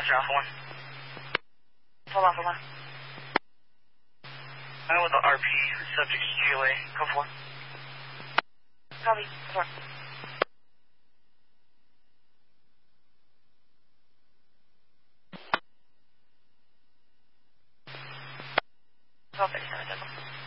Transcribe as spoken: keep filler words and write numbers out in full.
Roger, Alpha one. Hold on, hold on. I'm with the R P, subject G L A, go for. Copy, go for. twelve thirty-seven, double.